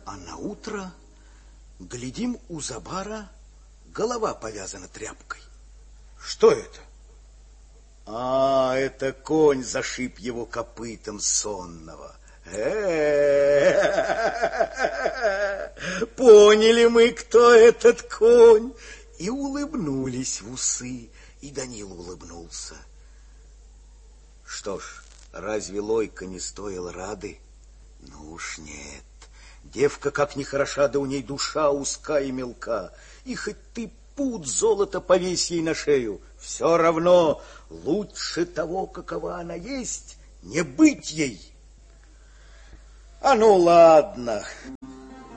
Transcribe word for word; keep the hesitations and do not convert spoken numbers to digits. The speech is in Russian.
А на утро глядим, у Забара голова повязана тряпкой. Что это? А, это конь зашиб его копытом сонного. Поняли мы, кто этот конь, и улыбнулись в усы, и Данил улыбнулся. Что ж, разве Лойка не стоил рады? Ну уж нет. Девка как ни хороша, да у ней душа узка и мелка, и хоть ты пуд золота повесь ей на шею, все равно лучше того, какова она есть, не быть ей. А ну ладно,